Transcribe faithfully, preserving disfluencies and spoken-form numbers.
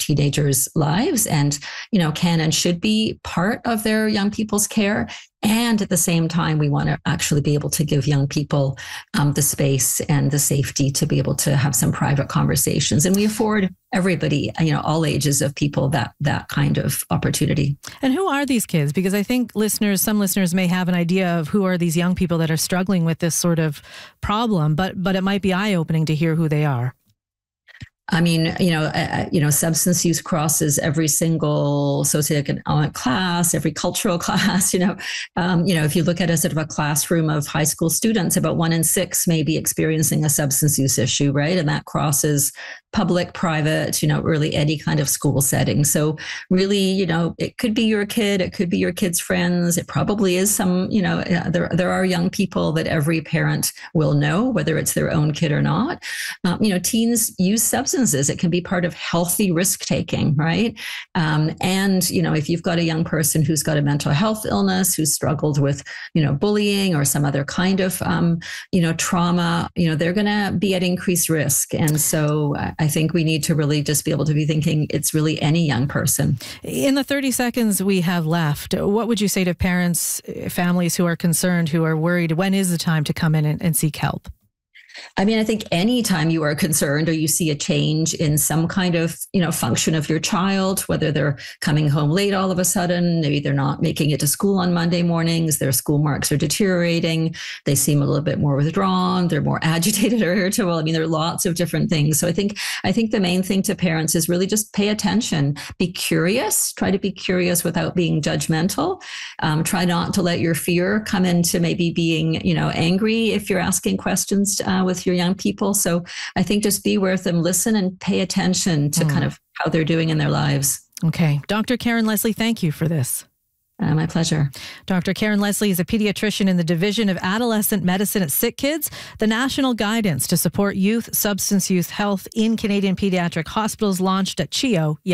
teenagers' lives and, you know, can and should be part of their young people's care. And at the same time, we want to actually be able to give young people um, the space and the safety to be able to have some private conversations. And we afford everybody, you know, all ages of people that that kind of opportunity. And who are these kids? Because I think listeners, some listeners may have an idea of who are these young people that are struggling with this sort of problem, but but it might be eye-opening to hear who they are. I mean, you know, uh, you know, substance use crosses every single socioeconomic class, every cultural class. You know, um, you know, if you look at a sort of a classroom of high school students, about one in six may be experiencing a substance use issue, right? And that crosses public, private, you know, really any kind of school setting. So really, you know, it could be your kid, it could be your kid's friends. It probably is some, you know, there there are young people that every parent will know, whether it's their own kid or not. Um, you know, teens use substances. It can be part of healthy risk taking, right? Um, and, you know, if you've got a young person who's got a mental health illness, who's struggled with, you know, bullying or some other kind of, um, you know, trauma, you know, they're going to be at increased risk. And so I think we need to really just be able to be thinking it's really any young person. In the thirty seconds we have left, what would you say to parents, families who are concerned, who are worried? When is the time to come in and, and seek help? I mean, I think anytime you are concerned or you see a change in some kind of, you know, function of your child, whether they're coming home late all of a sudden, maybe they're not making it to school on Monday mornings, their school marks are deteriorating, they seem a little bit more withdrawn, they're more agitated or irritable. I mean, there are lots of different things. So I think, I think the main thing to parents is really just pay attention, be curious, try to be curious without being judgmental. Um, try not to let your fear come into maybe being, you know, angry if you're asking questions uh, with your young people. So I think just be with them, listen and pay attention to mm. kind of how they're doing in their lives. Okay. Doctor Karen Leslie, thank you for this. Uh, my pleasure. Doctor Karen Leslie is a pediatrician in the Division of Adolescent Medicine at Sick Kids. The national guidance to support youth substance use health in Canadian pediatric hospitals launched at C H E O